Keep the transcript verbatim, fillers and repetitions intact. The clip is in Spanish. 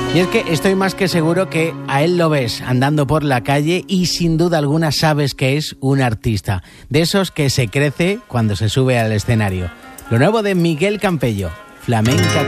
Y es que estoy más que seguro que a él lo ves andando por la calle y sin duda alguna sabes que es un artista, de esos que se crece cuando se sube al escenario. Lo nuevo de Miguel Campello, Flamenca